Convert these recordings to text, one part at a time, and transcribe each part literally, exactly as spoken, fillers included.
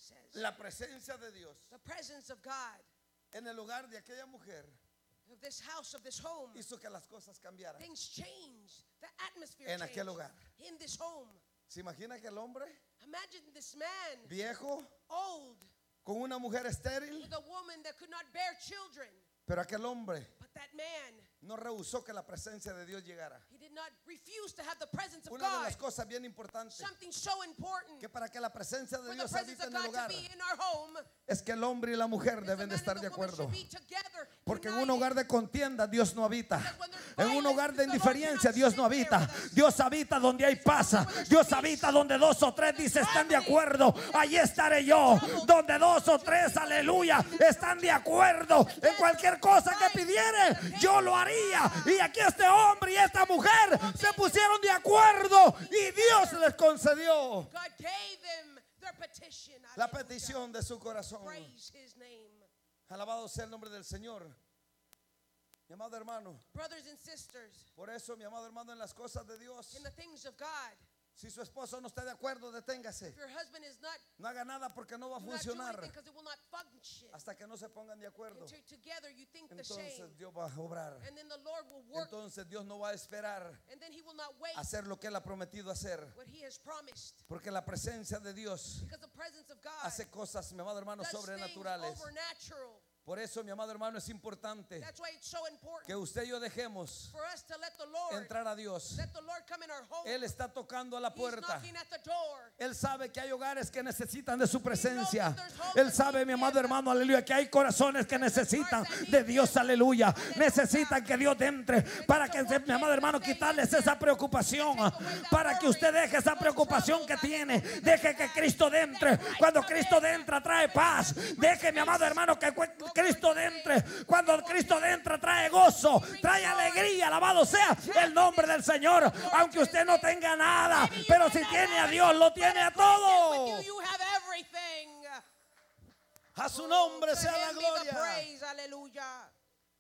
says. La presencia de Dios The presence of God, en el hogar de aquella mujer of this house, of this home, hizo que las cosas cambiaran. things changed. The atmosphere En changed aquel hogar. in this home. ¿Se imagina que el hombre Imagine this man, viejo old, con una mujer estéril? with a woman that could not bear children. Pero aquel hombre But that man, no rehusó que la presencia de Dios llegara. he did not refuse to have the presence of Una de God. las cosas bien importantes Something so important que para que la presencia de for the Dios presence habite of en el God to hogar be in our home. es que el hombre y la mujer is the deben de man estar and de the woman acuerdo. should be together, Porque en un united. hogar de contienda Dios no habita. Because when there's En un violence, hogar de the Lord indiferencia cannot Dios sit no there habita. with us. Dios habita donde hay paz. Dios habita donde dos o tres dice están de acuerdo. Allí estaré yo. Donde dos o tres, aleluya, están de acuerdo en cualquier cosa que pidiere, yo lo haría. Y aquí este hombre y esta mujer se pusieron de acuerdo y Dios les concedió God gave them their petition. la Hallelujah. petición de su corazón. Praise his name. Alabado sea el nombre del Señor. Mi amado hermano, Brothers and sisters, por eso, mi amado hermano, en las cosas de Dios, in the things of God, si su esposo no está de acuerdo, deténgase. if your husband is not, No haga nada porque no va a do not do funcionar anything because it will not function. hasta que no se pongan de acuerdo. Until together you think the Entonces same. Dios va a obrar. And then the Lord will work. Entonces Dios no va a esperar And then he will not wait a hacer lo que Él ha prometido hacer. what he has promised. Porque la presencia de Dios Because the presence of God hace cosas, mi amado hermano, does things sobrenaturales. overnatural. Por eso, mi amado hermano, es importante That's why it's so important que usted y yo dejemos for us to let the Lord, entrar a Dios. let the Lord come in our home. Él está tocando a la He's puerta. knocking at the door. Él sabe que hay hogares que necesitan de su presencia. Él sabe, mi amado hermano, aleluya, que hay corazones que necesitan de Dios, aleluya. Necesitan que Dios entre para que, mi amado hermano, quitarles esa preocupación. Para que usted deje esa preocupación que tiene. Deje que Cristo entre. Cuando Cristo entra trae paz. Deje, mi amado hermano, que Cristo entre. Cuando Cristo entra trae gozo, trae alegría. Alabado sea el nombre del Señor. Aunque usted no tenga nada, pero si tiene a Dios, lo tiene a todo. With you, you have everything. A su nombre To sea la him be the gloria. praise. Hallelujah.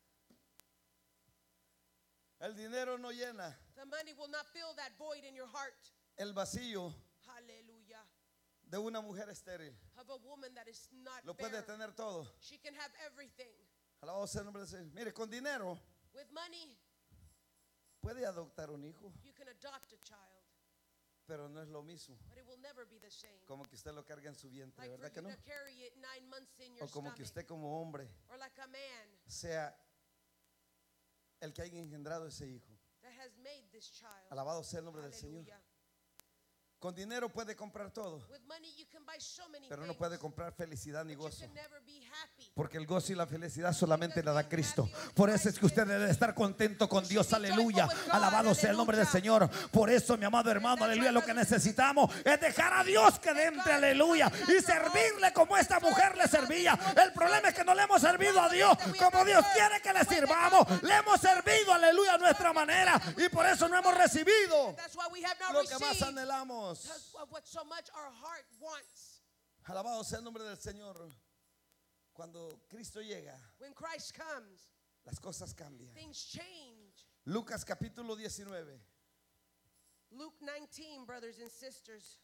El dinero no llena. The money will not fill that void in your heart. El vacío Hallelujah. de una mujer estéril. Of a woman that is not Lo puede bare. tener todo. She can have everything. Alabado sea el nombre del Señor. Mire, con dinero With money, puede adoptar un hijo, you can adopt a child, pero no es lo mismo but it will never be the same. como que usted lo carga en su vientre, Like for ¿verdad que you no? to carry it nine months in your O como stomach, que usted como hombre or like a man sea el que haya engendrado ese hijo. that has made this child. Alabado sea el nombre del Señor. Hallelujah. Con dinero puede comprar todo, With money, you can buy so many pero no things, puede comprar felicidad ni but you gozo. can never be happy. Porque el gozo y la felicidad solamente la da Cristo. Por eso es que usted debe estar contento con Dios, aleluya. Alabado sea el nombre del Señor. Por eso, mi amado hermano, aleluya, lo que necesitamos es dejar a Dios que entre, aleluya, y servirle como esta mujer le servía. El problema es que no le hemos servido a Dios como Dios quiere que le sirvamos. Le hemos servido, aleluya, a nuestra manera, y por eso no hemos recibido That's why we have not lo que más received anhelamos. because of what so much our heart wants. Alabado sea el nombre del Señor. Cuando Cristo llega, When Christ comes, las cosas cambian. things change. Lucas capítulo diecinueve. Luke nineteen, brothers and sisters.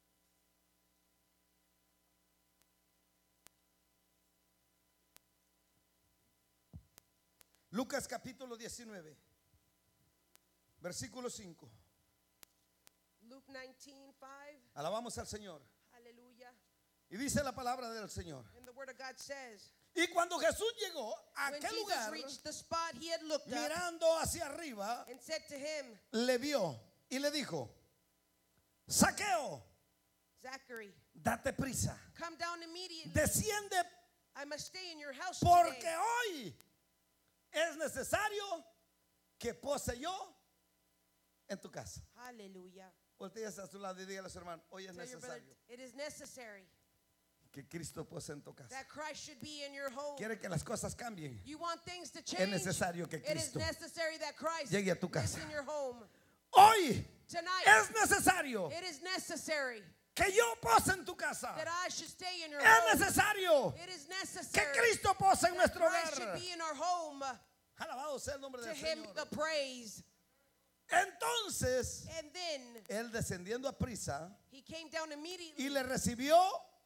Lucas capítulo diecinueve, versículo cinco. Luke nineteen, five. Alabamos al Señor. Hallelujah. Y dice la palabra del Señor. And the word of God says, Y cuando Jesús llegó a when aquel Jesus lugar, reached the spot, he had looked up mirando hacia arriba, and said to him, le vio y le dijo: Zaqueo, Zachary, date prisa, come down immediately. desciende, I must stay in your house porque today. hoy es necesario que pose yo en tu casa. Hallelujah. Volteas a su lado y dígale a su hermano: hoy es Tell your brother, necesario it is necessary que Cristo pose en tu casa. that Christ should be in your home. Quiere que las cosas cambien. You want things to Es change? necesario que It is Cristo necessary that Christ llegue a tu is casa. in your home. Hoy Tonight, es necesario it is necessary que yo pose en tu casa. that I should stay in your Es home. necesario It is que necessary Cristo pose en that nuestro Christ should hogar. be in our home. Alabado sea el nombre To del him Señor. the praise. Entonces, And then él descendiendo a prisa he came down y immediately le recibió